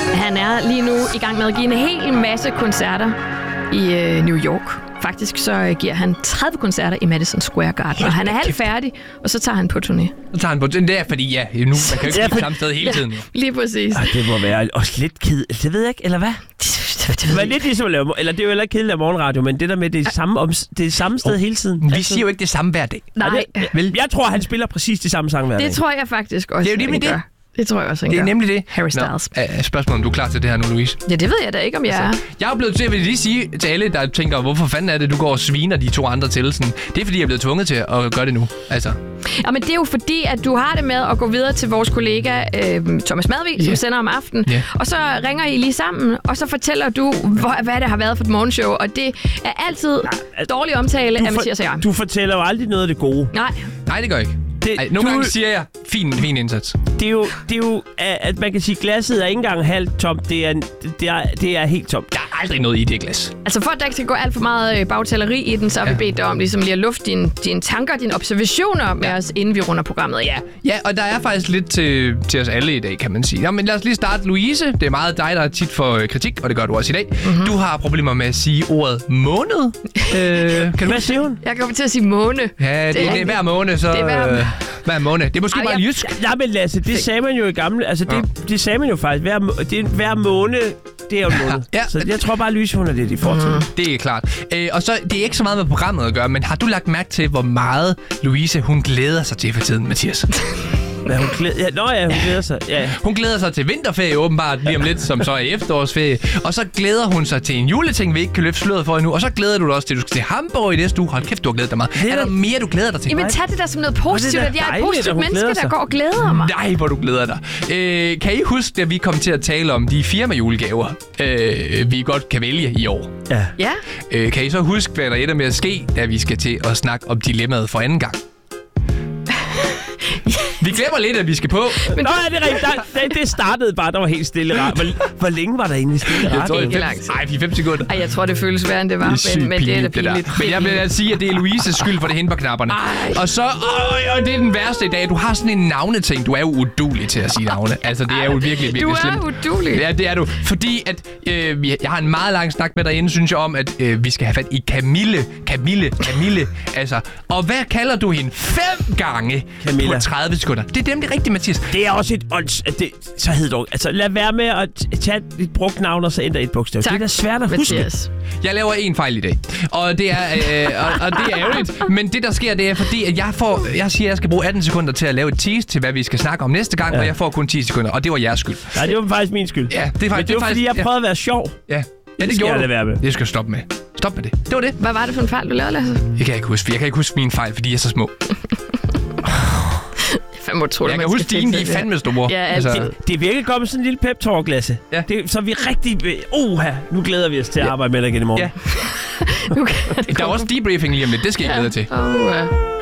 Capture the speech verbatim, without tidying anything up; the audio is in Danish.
Han er lige nu i gang med at give en hel masse koncerter i øh, New York. Faktisk så øh, giver han tredive koncerter i Madison Square Garden, og han er halvt færdig, og så tager han på turné. Så tager han på turné. Det er fordi, ja, nu man kan jo ikke blive samme sted hele tiden. Jo. Lige præcis. Ej, det må være også lidt kedeligt. Det ved jeg ikke, eller hvad? Det var lidt ligesom at lave, eller det er jo heller ikke kedeligt at morgenradio, men det der med det er samme, om, det er samme sted oh. hele tiden. Vi altså, siger jo ikke det samme hver dag. Nej. Vel? Jeg tror, han spiller præcis det samme sang hver dag. Det tror jeg faktisk også. Det er jo det med det. Det tror jeg også, han Det er gør. nemlig det. Harry Styles. Nå, spørgsmålet, om du er klar til det her nu, Louise? Ja, det ved jeg da ikke, om jeg er. Altså, jeg er blevet til, at lige sige til alle, der tænker, hvorfor fanden er det, du går og sviner de to andre til? Sådan. Det er, fordi jeg er blevet tvunget til at gøre det nu. Altså. Ja, men det er jo fordi, at du har det med at gå videre til vores kollega øh, Thomas Madvig, yeah. som sender om aftenen. Yeah. Og så ringer I lige sammen, og så fortæller du, hvor, hvad det har været for et morgenshow. Og det er altid ja, dårlig omtale af Mathias og jeg. Du fortæller jo aldrig noget af det gode. Nej. Nej, det gør jeg ikke. Det, Ej, nogle du, gange siger jeg, fin, fin indsats. Det er jo, det er jo at man kan sige, glasset er ikke engang halvt tomt. Det er, det er, det er helt tomt. Der er aldrig noget i det glas. Altså for at der ikke skal gå alt for meget bagtaleri i den, så har ja. vi bedt dig om ligesom lige at lufte dine, dine tanker, dine observationer med ja. os, inden vi runder programmet. Ja, ja, og der er faktisk lidt til, til os alle i dag, kan man sige. Ja, men lad os lige starte, Louise. Det er meget dig, der er tit for kritik, og det gør du også i dag. Mm-hmm. Du har problemer med at sige ordet måned. øh, kan du Hvad siger hun? Jeg kommer til at sige måne. Ja, det, det, er, det er hver måned, så... Det er hver... Øh, hver måned. Det er måske Ej, bare jeg... jysk. Ja, men Lasse, det sagde man jo i gamle... Altså, det, ja. det sagde man jo faktisk. Hver, det er, hver måned, det er jo en måned. Ja. Så jeg tror bare, Louise, hun er lidt i fortiden. Mm. Det er klart. Øh, og så, det er ikke så meget med programmet at gøre, men har du lagt mærke til, hvor meget Louise, hun glæder sig til for tiden, Mathias? Ja, hun glæder, ja, nå ja, hun glæder sig. Ja. Hun glæder sig til vinterferie åbenbart lige om lidt, som så er efterårsferie. Og så glæder hun sig til en juleting, vi ikke kan løfte sløret for endnu. Og så glæder du dig også til, at du skal til Hamburg i næste uge. Hold kæft, du har glædet dig meget. Er der mere, du glæder dig til? Jamen tag det der som noget positivt, at jeg er et positivt menneske, der går og glæder mig. Nej, hvor du glæder dig. Øh, kan I huske, at vi kom til at tale om de firmajulegaver, øh, vi godt kan vælge i år? Ja. ja. Øh, kan I så huske, hvad der ender med at ske, da vi skal til at snakke om dilemmaet for anden gang? Vi glemmer lidt, at vi skal på. Men Nå, ja, det er rigtigt. Det startede bare, der var helt stille rart. Hvor, hvor længe var der egentlig stille rart? Nej, fire fem sekunder. Ej, jeg tror, det føles værre, end det var. Det er men, men det er det pinligt. Men jeg vil altså sige, at det er Louises skyld, for det er hende på knapperne. Ej. Og så, øh, og det er den værste i dag. Du har sådan en navneting. Du er jo uduelig til at sige navne. Altså, det er jo virkelig, virkelig du slemt. Du er udulig. Ja, det er du. Fordi at, øh, jeg har en meget lang snak med derinde, synes jeg, om, at øh, vi skal have fat i Camille. Camille, Camille. Altså, og hvad kalder du hende fem gange Camilla. På tredive sekunder? Det er dem, det er rigtigt, Mathias. Det er også et ånds... Det, så hedder du... Altså, lad være med at tage et brugt navn, og så ændre et bogstav. Tak, det er da svært at huske. Mathias. Jeg laver en fejl i dag. Og det er, øh, og, og det er ærgerligt. Men det, der sker, det er fordi, at jeg får... Jeg siger, at jeg skal bruge atten sekunder til at lave et tease til, hvad vi skal snakke om næste gang, ja. Og jeg får kun ti sekunder. Og det var jeres skyld. Nej, det var faktisk min skyld. Ja, det er faktisk... Men det var, fordi jeg prøvede at være sjov. Ja. Ja, det, det skal jeg lade være med. Det skal jeg stoppe med. Stop med det. Det var det. Hvad var det for en fejl, du lavede, Lasse? Jeg kan ikke huske. Jeg kan ikke huske mine fejl, fordi jeg er så små. Fandme utroligt, jeg kan huske dine, de er fandme store. Ja, altså. det, det er virkelig kommet sådan en lille pep-talk, Lasse. Ja. Det, så vi rigtig... Oha, nu glæder vi os til at arbejde med dig igen i morgen. Ja. Der er også debriefing lige om lidt. Det skal jeg glæde til. Oh, uh.